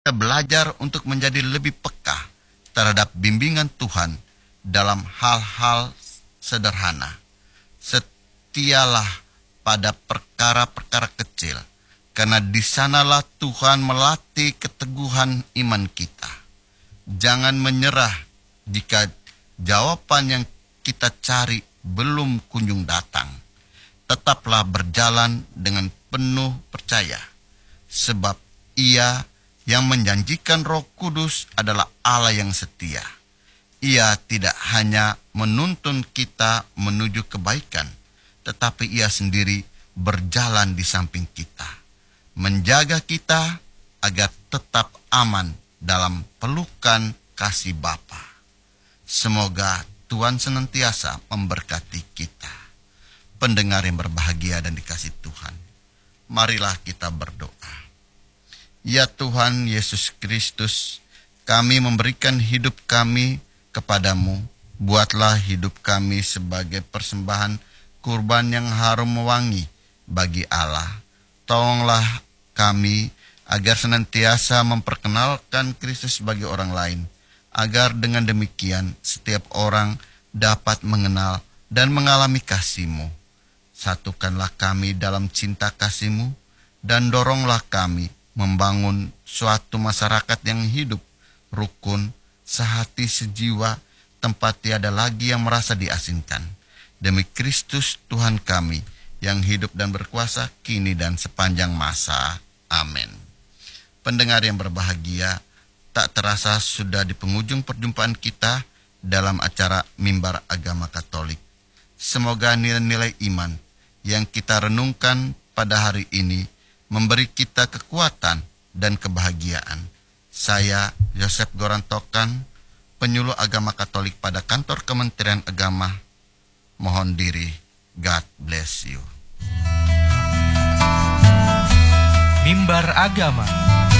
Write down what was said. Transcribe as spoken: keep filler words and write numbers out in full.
Kita belajar untuk menjadi lebih peka terhadap bimbingan Tuhan dalam hal-hal sederhana. Setialah pada perkara-perkara kecil, karena di sanalah Tuhan melatih keteguhan iman kita. Jangan menyerah jika jawaban yang kita cari belum kunjung datang. Tetaplah berjalan dengan penuh percaya, sebab Ia yang menjanjikan Roh Kudus adalah Allah yang setia. Ia tidak hanya menuntun kita menuju kebaikan, tetapi Ia sendiri berjalan di samping kita, menjaga kita agar tetap aman dalam pelukan kasih Bapa. Semoga Tuhan senantiasa memberkati kita. Pendengar yang berbahagia dan dikasihi Tuhan, marilah kita berdoa. Ya Tuhan Yesus Kristus, kami memberikan hidup kami kepadamu. Buatlah hidup kami sebagai persembahan kurban yang harum wangi bagi Allah. Tolonglah kami agar senantiasa memperkenalkan Kristus bagi orang lain, agar dengan demikian setiap orang dapat mengenal dan mengalami kasih-Mu. Satukanlah kami dalam cinta kasih-Mu, dan doronglah kami membangun suatu masyarakat yang hidup, rukun, sehati, sejiwa, tempat tiada lagi yang merasa diasingkan. Demi Kristus Tuhan kami, yang hidup dan berkuasa kini dan sepanjang masa. Amin. Pendengar yang berbahagia, tak terasa sudah di penghujung perjumpaan kita dalam acara Mimbar Agama Katolik. Semoga nilai-nilai iman yang kita renungkan pada hari ini memberi kita kekuatan dan kebahagiaan. Saya, Yosef Gorantokan, penyuluh agama Katolik pada kantor Kementerian Agama, mohon diri. God bless you. Mimbar Agama.